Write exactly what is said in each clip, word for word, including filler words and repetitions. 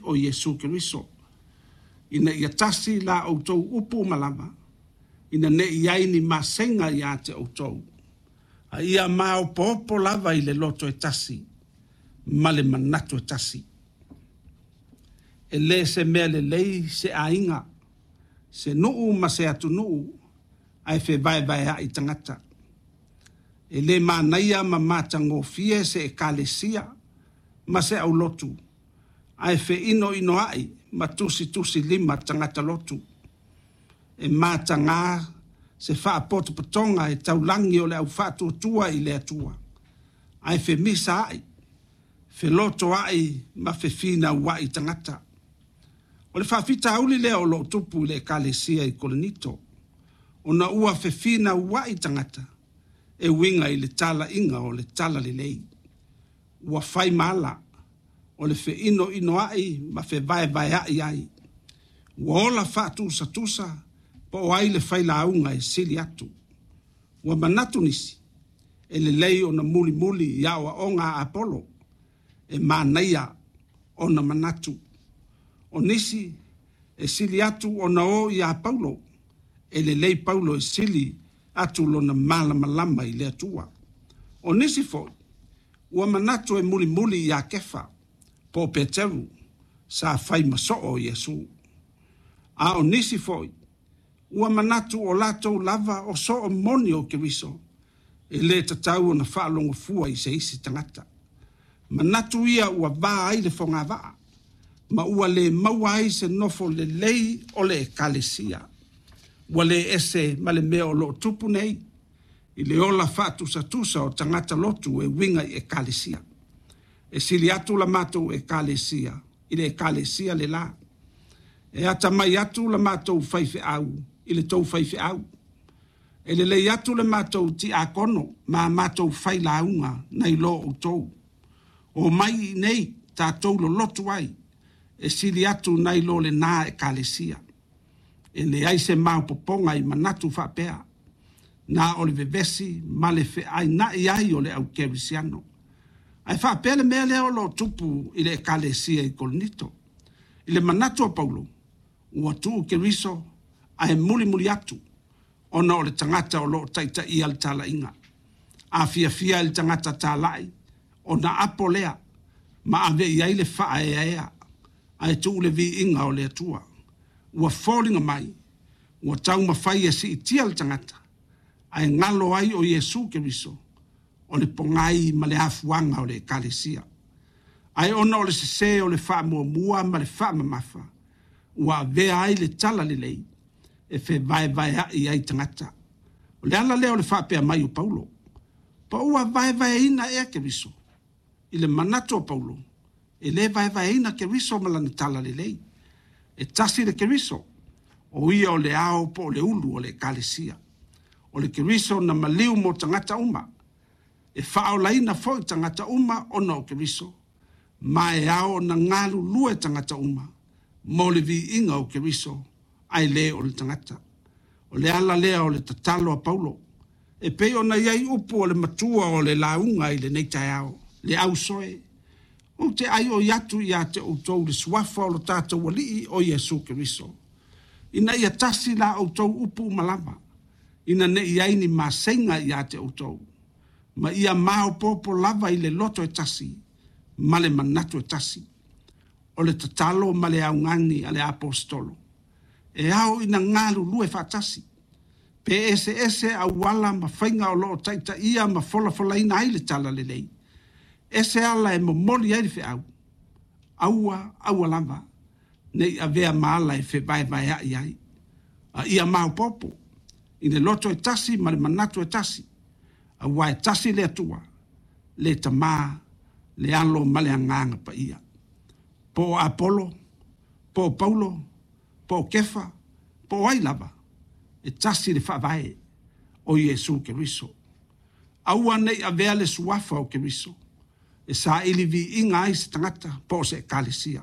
o Yesu Keriso. Ina ia tasi la o tau upu malama. Ina ne iai ni masenga ia te o tau. A ia mao popo lava i le loto e tasi. Male manatu e tasi. E le se mea le lei se ainga. Se nuu ma se atu nuu. Ai fe vai vai a i tangata. E le manaia ma matango fie se e kalesia. Ma se au lotu. Ai fe ino ino ai. Ma tusi tusi lima tangata lotu. E matanga se faa poto patonga e taulangi o le au fatu tua i le atua. Ai fe misa ai. Fe loto ai ma fe fina wa i tangata. O le faa fita auli lea o lo tupu le kalesia i kolenito. O na ua fe fina wa i tangata. E winga i le tala inga o le tala le lei. Ua fai mala. O le fe ino ino ai ma fe vai vai ai ai. Ua ola faa tusa tusa. Po o ai le fai launga e sili atu. Ua manatu nisi. E le lei o na muli muli ia o onga Apollo. E manaia o na manatu. O nisi e sili atu o na o ia Paulo. E le lei Paulo e sili atu lo na malama lama i le atua. O nisi foi. Ua manatu e muli muli ia kefa. Po Peteru sa fai maso o Yesu. A o nisi foi. Ua manatu o lato lava o so o moni o Keriso. E le tatau o na whaalongo fua i se isi tangata. Manatu ia ua vaa ai le fonga vaa. Ma ua le maua ai se nofo le lei o le ekalesia. Ua le ese ma le mea o lo tupu nei. I le ola whaatusa tusa o tangata lotu e winga i ekalesia. E sili atu la matou ekalesia. I le ekalesia le la. E ata mai atu la matou faife au. I le tau faife au. E le le atu le matou ti a kono. Ma matou fai launga nei lo o tou. O mai nei tātou lo lotu ai. E sili atu nei lo le nā e kalesia. E le aise mau poponga i manatu whapea. Nā o le vevesi ma le fe ai na i ai o le au kerisiano. Ai whapea le mea leo lo tupu i le kalesia i kolenito. I le manatu o Paulo. Ua tuu Keriso ai muli muli atu. Ona o le tangata o lo taita i al tala inga. A fia fia il tangata talai. Ona apolea. Ma ave i aile faa ea ea. Ai tuu le vi inga o le atua. Ua fallinga mai. Ua tau mawhai e si itia il tangata. Ai ngalo ai o Yesu Keriso. O le pongai ma le afuanga o le kalesia. Ai ona o le sese o le faa mua mua ma le faa mamafa. Ua vea ai le tala le lei. E fe vai vai i ai tangata. O le ala leo le faa pea mai o Paulo. Pa ua vai vai ina ea Keriso. I le manato o Paulo. E le vai vai ina Keriso malani tala le lei. E tasi le Keriso. O ia o le ao po o le ulu o le kalesia. O le Keriso na maliu mo tangata uma. E faa o laina foi tangata uma o no Keriso. Ma e ao na ngalu lue tangata uma. Mo le vi inga o Keriso. Ai le o le tangata. O le ala lea o le tatalo a Paulo. E pe o na iai upu o le matua o le launga i le neitai ao. Le au soe. O te ai o yatu i a te outou le suafa o lo tātou walii o Yesu Keriso. Ina ia tasi la outou upu malama. Ina ne iai ni masenga i a te outou. Ma ia mao popo lava i le loto e tasi. Ma le manatu e tasi. O le tatalo ma le au ngani a le apostolo. E au ina ngalu lue fatasi. Pe ese ese au wala ma whainga o loo taita ia ma fola fola ina ai le tala le lei. Ese ala e momoli ai fe au. Aua, aua lava. Nei a vea maala e fe vai vai ai ai. A ia mau popo. Ine loto e tasi ma le manatu e tasi. A wai tasi le atua. Le tama, le alo ma le anganga pa ia. Po Apollo, po Paulo, po Kefa, po ai lava. E tasi le whavae o Yesu Keriso. Aua nei a vea le suafa o Keriso. E sa ili vi inga ai se tangata po se kalesia.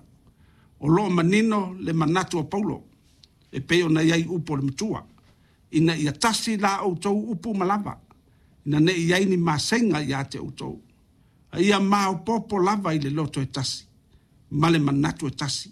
O lo manino le manatu o Paulo. E peo na iai upo le matua. Ina ia tasi la o tau upu malava. Ina ne iai ni masenga ia te o tau. A ia mao popo lava i le loto e tasi. Ma le manatu e tasi.